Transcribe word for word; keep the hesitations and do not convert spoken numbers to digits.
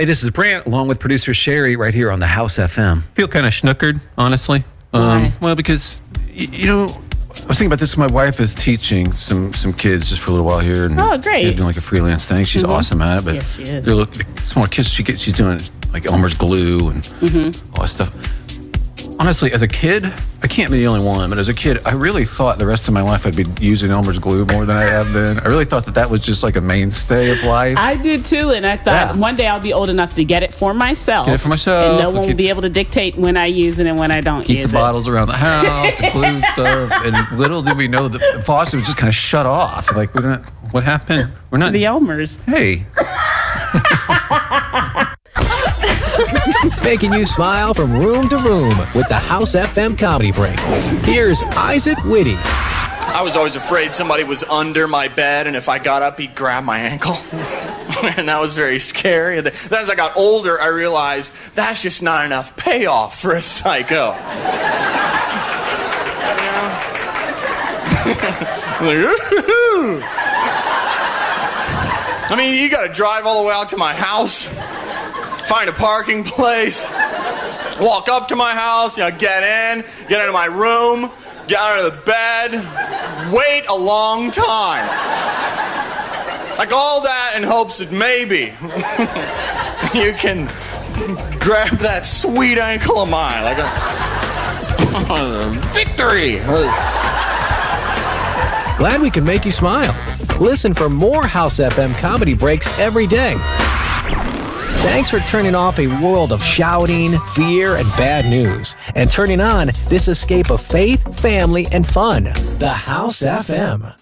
Hey, this is Brant, along with producer Sherry, right here on the House F M. Feel kind of snookered, honestly. Why? Um, well, because, y- you know, I was thinking about this. My wife is teaching some some kids just for a little while here. And Oh, great. She's doing like a freelance thing. She's awesome at it. But Yes, she is. they're look, smaller kids, she gets, she's doing like Elmer's glue and Mm-hmm. all that stuff. Honestly, as a kid, I can't be the only one, but as a kid, I really thought the rest of my life I'd be using Elmer's glue more than I have been. I really thought that that was just like a mainstay of life. I did too, and I thought Yeah. one day I'll be old enough to get it for myself. Get it for myself. And no I'll one will keep- be able to dictate when I use it and when I don't Keep use the it. bottles around the house, the glue stuff, and little did we know the faucet was just kind of shut off. Like, we don't. What happened? We're not. The Elmers. Hey, Making you smile from room to room with the House F M Comedy Break. Here's Isaac Whitty. I was always afraid somebody was under my bed, and if I got up, he'd grab my ankle. And that was very scary. Then as I got older, I realized that's just not enough payoff for a psycho. I mean, you gotta drive all the way out to my house, find a parking place, walk up to my house, you know, get in, get into my room, get out of the bed, wait a long time. Like all that in hopes that maybe you can grab that sweet ankle of mine. Like a victory. Glad we could make you smile. Listen for more House F M Comedy Breaks every day. Thanks for turning off a world of shouting, fear, and bad news, and turning on this escape of faith, family, and fun. The House F M.